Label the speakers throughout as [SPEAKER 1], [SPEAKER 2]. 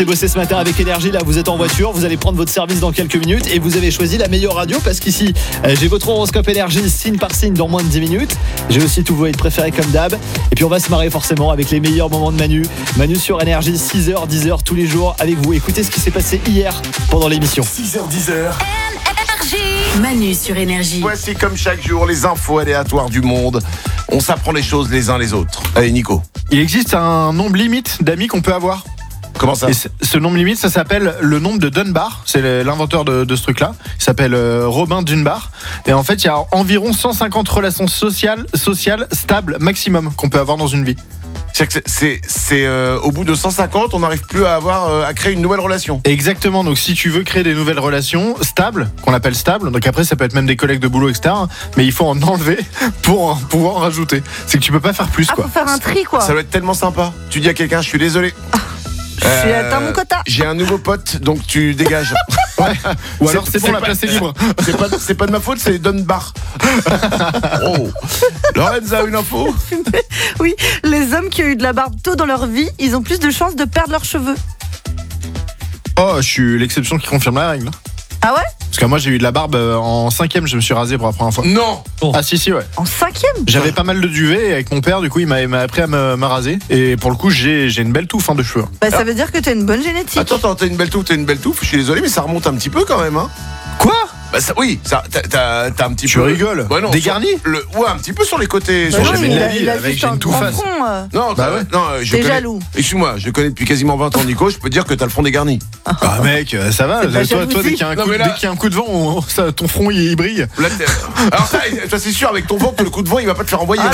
[SPEAKER 1] sortez bosser ce matin avec Énergie, là vous êtes en voiture, vous allez prendre votre service dans quelques minutes et vous avez choisi la meilleure radio parce qu'ici j'ai votre horoscope Énergie signe par signe dans moins de 10 minutes. J'ai aussi tous vos hits préférés comme d'hab. Et puis on va se marrer forcément avec les meilleurs moments de Manu. Manu sur Énergie, 6h, 10h tous les jours avec vous. Écoutez ce qui s'est passé hier pendant l'émission.
[SPEAKER 2] 6h, 10h.
[SPEAKER 3] Manu sur Énergie.
[SPEAKER 2] Voici comme chaque jour les infos aléatoires du monde. On s'apprend les choses les uns les autres. Allez Nico.
[SPEAKER 4] Il existe un nombre limite d'amis qu'on peut avoir.
[SPEAKER 2] Comment ça ?
[SPEAKER 4] Et ce nombre limite, ça s'appelle le nombre de Dunbar. C'est l'inventeur de ce truc-là. Il s'appelle Robin Dunbar. Et en fait, il y a environ 150 relations sociales stables maximum qu'on peut avoir dans une vie.
[SPEAKER 2] C'est au bout de 150, on n'arrive plus à créer une nouvelle relation.
[SPEAKER 4] Exactement, donc si tu veux créer des nouvelles relations stables, qu'on appelle stables, donc après ça peut être même des collègues de boulot, etc. Mais il faut en enlever pour pouvoir en rajouter. C'est que tu peux pas faire plus, quoi.
[SPEAKER 5] Faut faire un tri, quoi.
[SPEAKER 2] Ça doit être tellement sympa. Tu dis à quelqu'un, je suis désolé.
[SPEAKER 5] Je suis atteint mon quota.
[SPEAKER 2] J'ai un nouveau pote, donc tu dégages.
[SPEAKER 4] Ouais. Ou alors c'est bon, la place est libre.
[SPEAKER 2] C'est pas de ma faute, c'est Dunbar. Oh. Lorenza a une info.
[SPEAKER 5] Oui, les hommes qui ont eu de la barbe tôt dans leur vie, ils ont plus de chances de perdre leurs cheveux.
[SPEAKER 4] Oh, je suis l'exception qui confirme la règle.
[SPEAKER 5] Ah ouais ?
[SPEAKER 4] Parce que moi j'ai eu de la barbe en 5e, je me suis rasé pour la première fois.
[SPEAKER 2] Non.
[SPEAKER 4] Ah si ouais.
[SPEAKER 5] En 5e ?
[SPEAKER 4] J'avais pas mal de duvet et avec mon père, du coup il m'a appris à me raser. Et pour le coup j'ai une belle touffe de cheveux.
[SPEAKER 5] Bah ça veut dire que t'as une bonne génétique.
[SPEAKER 2] Attends, t'as une belle touffe, je suis désolé mais ça remonte un petit peu quand même hein.
[SPEAKER 4] Quoi ?
[SPEAKER 2] Bah ça, oui, ça, t'as un petit
[SPEAKER 4] Tu
[SPEAKER 2] peu.
[SPEAKER 4] rigoles.
[SPEAKER 2] Ouais, non,
[SPEAKER 4] dégarni
[SPEAKER 2] ouais, un petit peu sur les côtés.
[SPEAKER 5] Bah
[SPEAKER 2] sur
[SPEAKER 5] non,
[SPEAKER 4] jamais de la vie,
[SPEAKER 5] il a
[SPEAKER 4] avec
[SPEAKER 5] juste
[SPEAKER 4] j'ai une
[SPEAKER 5] un
[SPEAKER 4] touffe
[SPEAKER 5] grand
[SPEAKER 4] face.
[SPEAKER 5] front.
[SPEAKER 2] Non,
[SPEAKER 4] Bah ouais.
[SPEAKER 2] non, je
[SPEAKER 5] T'es
[SPEAKER 2] connais.
[SPEAKER 5] jaloux.
[SPEAKER 2] Excuse-moi, je connais depuis quasiment 20 ans Nico, je peux te dire que t'as le front dégarni.
[SPEAKER 4] Ah mec, ça va.
[SPEAKER 5] C'est de la
[SPEAKER 4] Toi
[SPEAKER 5] jalousie.
[SPEAKER 4] dès qu'il y a un
[SPEAKER 2] Non,
[SPEAKER 4] coup,
[SPEAKER 2] mais là-
[SPEAKER 4] dès qu'il y a un coup de vent, ton front il brille.
[SPEAKER 2] Là, alors ça, toi c'est sûr avec ton vent que le coup de vent il va pas te faire envoyer.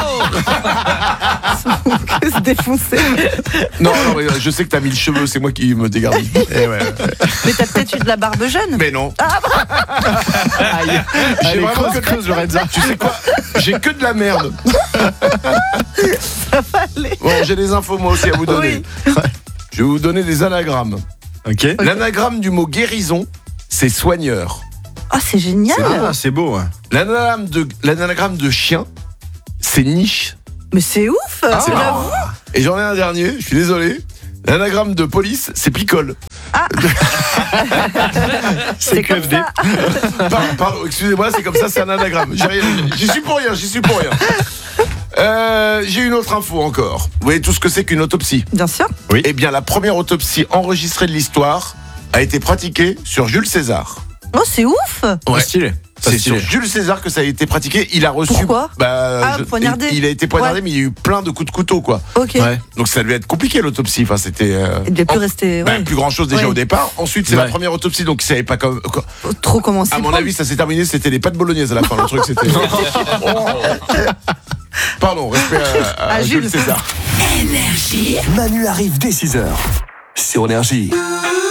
[SPEAKER 5] Que se défoncer.
[SPEAKER 2] Non, mais je sais que t'as 1000 cheveux, c'est moi qui me dégarnis.
[SPEAKER 4] Et ouais.
[SPEAKER 5] Mais t'as peut-être eu de la barbe jeune.
[SPEAKER 2] Mais non.
[SPEAKER 4] Aïe.
[SPEAKER 2] J'ai
[SPEAKER 4] Allez,
[SPEAKER 2] vraiment
[SPEAKER 4] creuse Lorenza.
[SPEAKER 2] Tu sais quoi ? J'ai que de la merde. Bon, j'ai des infos moi aussi à vous donner.
[SPEAKER 5] Oui.
[SPEAKER 2] Je vais vous donner des anagrammes.
[SPEAKER 4] Ok.
[SPEAKER 2] L'anagramme du mot guérison, c'est soigneur.
[SPEAKER 5] Ah, c'est génial.
[SPEAKER 4] C'est beau. Ouais.
[SPEAKER 2] L'anagramme de chien, c'est niche.
[SPEAKER 5] Mais c'est ouf.
[SPEAKER 2] C'est
[SPEAKER 5] J'avoue.
[SPEAKER 2] marrant. Et j'en ai un dernier, je suis désolé. L'anagramme de police, c'est picole.
[SPEAKER 5] C'est comme
[SPEAKER 4] QFD.
[SPEAKER 5] ça.
[SPEAKER 2] Pardon, excusez-moi, c'est comme ça, c'est un anagramme. J'y suis pour rien. J'ai une autre info encore. Vous voyez tout ce que c'est qu'une autopsie ?
[SPEAKER 5] Bien sûr.
[SPEAKER 2] Eh bien, la première autopsie enregistrée de l'histoire a été pratiquée sur Jules César.
[SPEAKER 5] Oh, c'est ouf.
[SPEAKER 2] Ouais.
[SPEAKER 4] Stylé.
[SPEAKER 2] C'est sur Jules César que ça a été pratiqué. Il a reçu.
[SPEAKER 5] Pourquoi ? Poignardé.
[SPEAKER 2] Il a été poignardé,
[SPEAKER 5] Ouais.
[SPEAKER 2] mais il y a eu plein de coups de couteau, quoi.
[SPEAKER 5] Ok.
[SPEAKER 4] Ouais.
[SPEAKER 2] Donc ça devait être compliqué l'autopsie. Enfin, c'était.
[SPEAKER 5] Il devait plus rester. Ouais.
[SPEAKER 2] Plus grand chose déjà
[SPEAKER 5] Ouais.
[SPEAKER 2] au départ. Ensuite, c'est la
[SPEAKER 4] Ouais.
[SPEAKER 2] première autopsie, donc il savait pas comme.
[SPEAKER 5] Trop comment s'y
[SPEAKER 2] À mon
[SPEAKER 5] prendre.
[SPEAKER 2] avis, ça s'est terminé. C'était les pâtes bolognaises à la fin. Le truc, c'était. Pardon, respect à Jules
[SPEAKER 5] Jules.
[SPEAKER 2] César.
[SPEAKER 3] Énergie.
[SPEAKER 6] Manu arrive dès 6h sur Énergie.